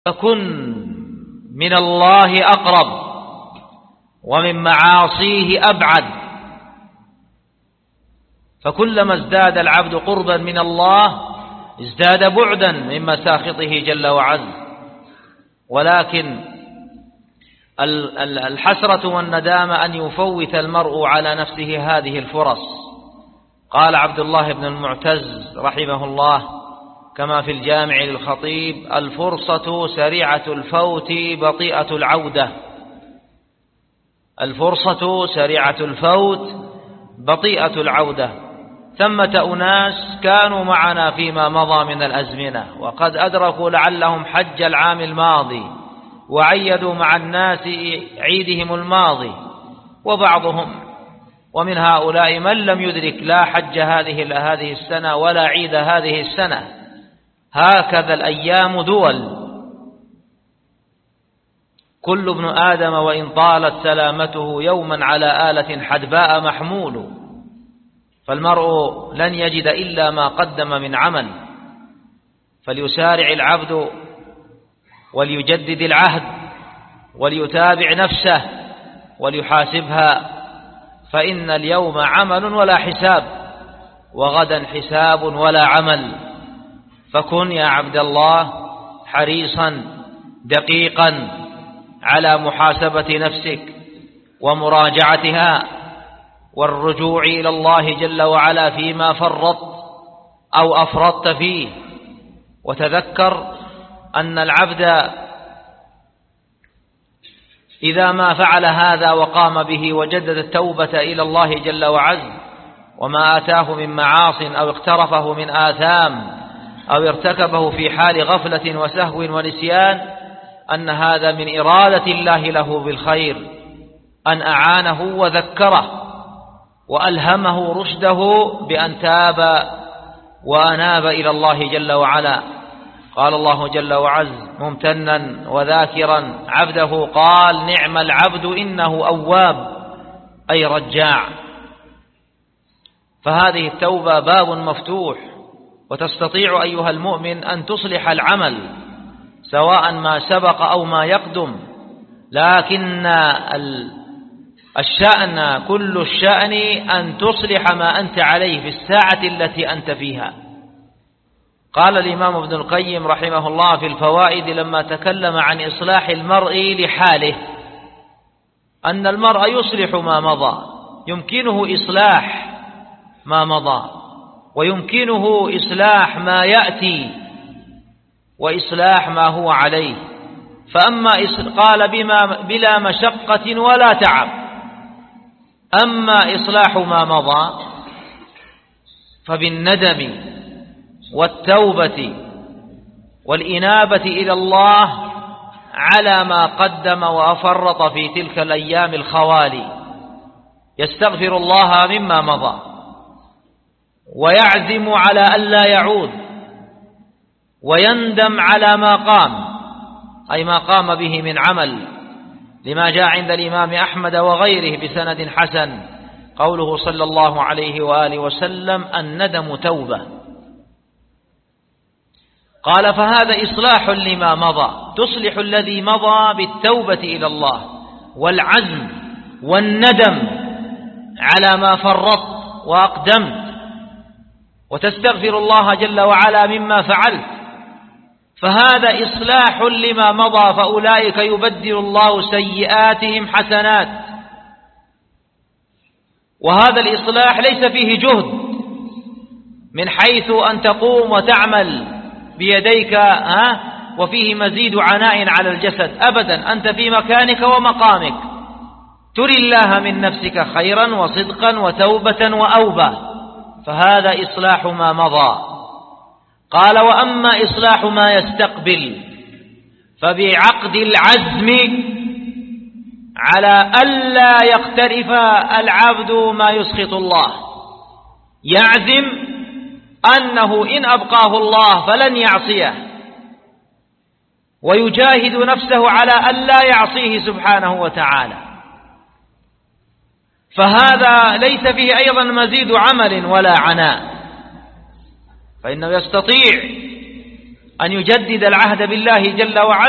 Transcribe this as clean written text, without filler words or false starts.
فكن من الله أقرب ومن معاصيه أبعد، فكلما ازداد العبد قربا من الله ازداد بعدا من مساخطه جل وعز. ولكن الحسرة والندامة أن يفوت المرء على نفسه هذه الفرص. قال عبد الله بن المعتز رحمه الله كما في الجامع للخطيب: الفرصة سريعة الفوت بطيئة العودة. الفرصة سريعة الفوت بطيئة العودة. ثمة أناس كانوا معنا فيما مضى من الأزمنة وقد أدركوا لعلهم حج العام الماضي وعيدوا مع الناس عيدهم الماضي، ومن هؤلاء من لم يدرك لا حج هذه السنة ولا عيد هذه السنة. هكذا الأيام دول، كل ابن آدم وإن طالت سلامته يوما على آلة حدباء محمول، فالمرء لن يجد إلا ما قدم من عمل. فليسارع العبد وليجدد العهد وليتابع نفسه وليحاسبها، فإن اليوم عمل ولا حساب، وغدا حساب ولا عمل. فكن يا عبد الله حريصا دقيقا على محاسبة نفسك ومراجعتها والرجوع إلى الله جل وعلا فيما فرطت أو أفرطت فيه. وتذكر أن العبد إذا ما فعل هذا وقام به وجدد التوبة إلى الله جل وعز، وما آتاه من معاص أو اقترفه من آثام أو ارتكبه في حال غفلة وسهو ونسيان، أن هذا من إرادة الله له بالخير، أن أعانه وذكره وألهمه رشده بأن تاب وأناب إلى الله جل وعلا. قال الله جل وعز ممتنا وذاكرا عبده قال: نعم العبد إنه أواب، أي رجاع. فهذه التوبة باب مفتوح، وتستطيع أيها المؤمن أن تصلح العمل سواء ما سبق أو ما يقدم، لكن الشأن كل الشأن أن تصلح ما أنت عليه في الساعة التي أنت فيها. قال الإمام ابن القيم رحمه الله في الفوائد لما تكلم عن إصلاح المرء لحاله، أن المرء يصلح ما مضى، يمكنه إصلاح ما مضى ويمكنه إصلاح ما يأتي وإصلاح ما هو عليه. فأما قال بلا مشقة ولا تعب. أما إصلاح ما مضى فبالندم والتوبة والإنابة إلى الله على ما قدم وأفرط في تلك الأيام الخوالي، يستغفر الله مما مضى ويعزم على ألا يعود ويندم على ما قام، أي ما قام به من عمل، لما جاء عند الإمام أحمد وغيره بسند حسن قوله صلى الله عليه وآله وسلم: الندم توبة. قال: فهذا إصلاح لما مضى، تصلح الذي مضى بالتوبة إلى الله والعزم والندم على ما فرطت وأقدمت، وتستغفر الله جل وعلا مما فعلت. فهذا إصلاح لما مضى، فأولئك يبدل الله سيئاتهم حسنات. وهذا الإصلاح ليس فيه جهد من حيث أن تقوم وتعمل بيديك وفيه مزيد عناء على الجسد، أبدا، أنت في مكانك ومقامك تري الله من نفسك خيرا وصدقا وتوبة وأوبة، فهذا إصلاح ما مضى. قال: وأما إصلاح ما يستقبل فبعقد العزم على ألا يقترف العبد ما يسخط الله، يعزم أنه إن أبقاه الله فلن يعصيه، ويجاهد نفسه على ألا يعصيه سبحانه وتعالى. فهذا ليس فيه أيضا مزيد عمل ولا عناء، فإنه يستطيع أن يجدد العهد بالله جل وعلا